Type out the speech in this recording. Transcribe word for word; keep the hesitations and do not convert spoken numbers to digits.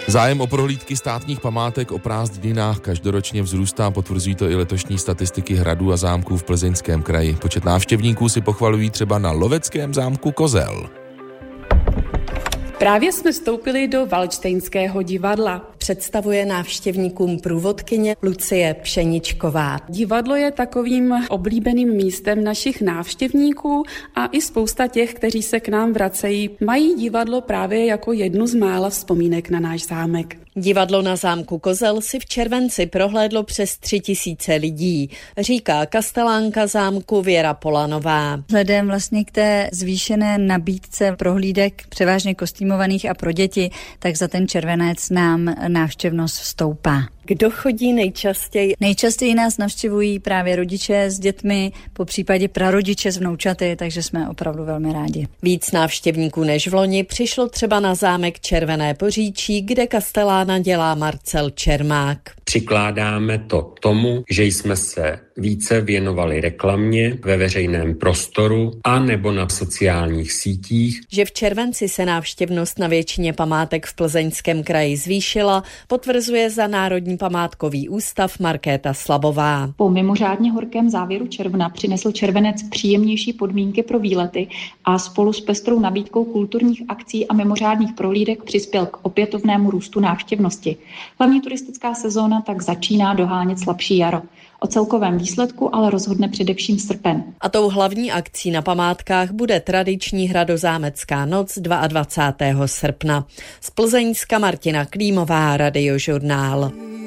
Zájem o prohlídky státních památek o prázdninách každoročně vzrůstá, potvrzují to i letošní statistiky hradů a zámků v Plzeňském kraji. Počet návštěvníků si pochvalují třeba na loveckém zámku Kozel. Právě jsme vstoupili do Valdštejnského divadla. Představuje návštěvníkům průvodkyně Lucie Pšeničková. Divadlo je takovým oblíbeným místem našich návštěvníků a i spousta těch, kteří se k nám vracejí, mají divadlo právě jako jednu z mála vzpomínek na náš zámek. Divadlo na zámku Kozel si v červenci prohlédlo přes tři tisíce lidí, říká kastelánka zámku Věra Polanová. Vzhledem vlastně k té zvýšené nabídce prohlídek, převážně kostýmovaných a pro děti, tak za ten červenec nám návštěvnost stoupá. Kdo chodí nejčastěji? Nejčastěji nás navštěvují právě rodiče s dětmi, po případě prarodiče s vnoučaty, takže jsme opravdu velmi rádi. Víc návštěvníků než v loni přišlo třeba na zámek Červené Poříčí, kde kastelána dělá Marcel Čermák. Přikládáme to tomu, že jsme se více věnovali reklamě ve veřejném prostoru a nebo na sociálních sítích. Že v červenci se návštěvnost na většině památek v Plzeňském kraji zvýšila, potvrzuje za Národní památkový ústav Markéta Slabová. Po mimořádně horkém závěru června přinesl červenec příjemnější podmínky pro výlety a spolu s pestrou nabídkou kulturních akcí a mimořádných prohlídek přispěl k opětovnému růstu návštěvnosti. Hlavní turistická sezóna tak začíná dohánět slabší jaro. O celkovém výsledku ale rozhodne především srpen. A tou hlavní akcí na památkách bude tradiční hradozámecká noc dvacátého druhého srpna. Z Plzeňska Martina Klímová, Radiožurnál.